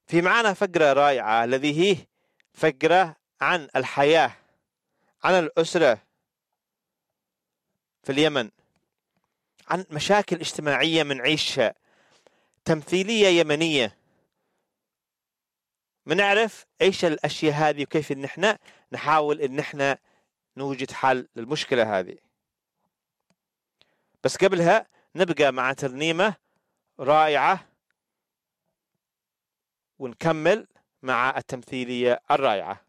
في معنا فقرة رائعة الذي هي فقرة عن الحياة، عن الأسرة في اليمن، عن مشاكل اجتماعية منعيشها، تمثيلية يمنية. بنعرف ايش الاشياء هذه وكيف ان احنا نحاول ان احنا نوجد حل للمشكلة هذه. بس قبلها نبقى مع ترنيمة رائعة ونكمل مع التمثيلية الرائعة.